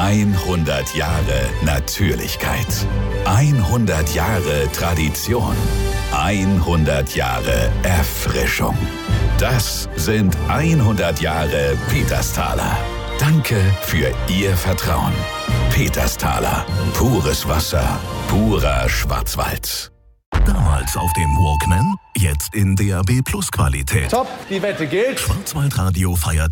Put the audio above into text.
100 Jahre Natürlichkeit. 100 Jahre Tradition. 100 Jahre Erfrischung. Das sind 100 Jahre Petersthaler. Danke für Ihr Vertrauen. Petersthaler. Pures Wasser. Purer Schwarzwald. Damals auf dem Walkman, jetzt in DAB+ Qualität. Top, die Wette gilt. Schwarzwaldradio feiert